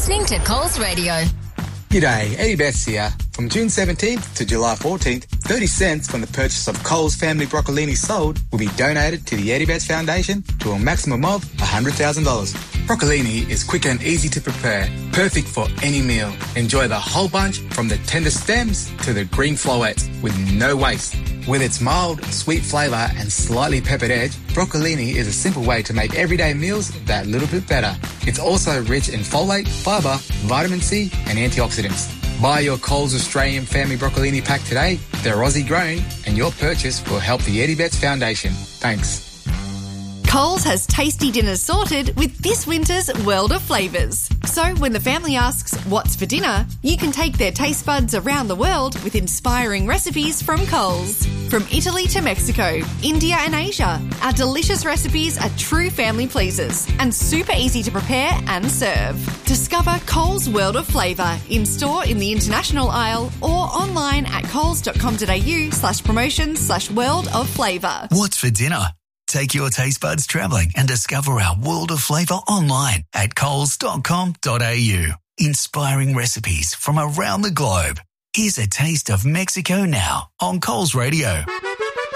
listening to Coles Radio. G'day, Eddie Betts here. From June 17th to July 14th, 30 cents from the purchase of Coles family broccolini sold will be donated to the Eddie Betts Foundation to a maximum of $100,000. Broccolini is quick and easy to prepare, perfect for any meal. Enjoy the whole bunch from the tender stems to the green florets with no waste. With its mild, sweet flavour and slightly peppered edge, broccolini is a simple way to make everyday meals that little bit better. It's also rich in folate, fibre, vitamin C and antioxidants. Buy your Coles Australian Family Broccolini pack today. They're Aussie grown and your purchase will help the Eddie Betts Foundation. Thanks. Coles has tasty dinners sorted with this winter's World of Flavours. So when the family asks, what's for dinner, you can take their taste buds around the world with inspiring recipes from Coles. From Italy to Mexico, India and Asia, our delicious recipes are true family pleasers and super easy to prepare and serve. Discover Coles World of Flavour in-store in the international aisle or online at coles.com.au/promotions/world of flavour. What's for dinner? Take your taste buds travelling and discover our world of flavour online at coles.com.au. Inspiring recipes from around the globe. Here's a taste of Mexico now on Coles Radio.